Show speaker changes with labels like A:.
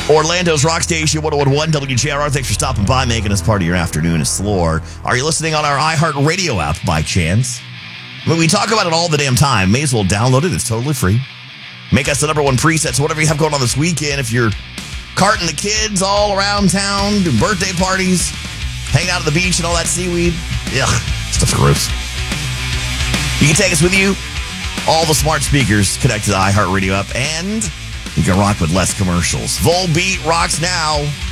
A: Orlando's Rock Station 101.1 WJRR. Thanks for stopping by, making us part of your afternoon. It's Slore. Are you listening on our iHeartRadio app by chance? I mean, we talk about it all the damn time. May as well download it. It's totally free. Make us the number one preset. So whatever you have going on this weekend, if you're carting the kids all around town, doing birthday parties, hanging out at the beach and all that seaweed, ugh, stuff's gross. You can take us with you. All the smart speakers connected to the iHeartRadio app, and you can rock with less commercials. Volbeat rocks now.